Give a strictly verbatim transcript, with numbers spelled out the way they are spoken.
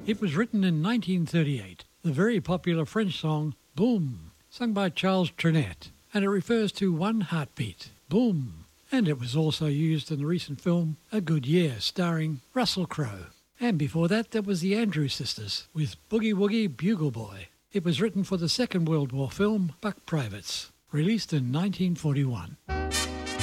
It was written in nineteen thirty-eight, the very popular French song Boom, sung by Charles Trenet, and it refers to one heartbeat, boom. And it was also used in the recent film A Good Year, starring Russell Crowe. And before that, there was the Andrews Sisters with Boogie Woogie Bugle Boy. It was written for the Second World War film Buck Privates, released in nineteen forty-one.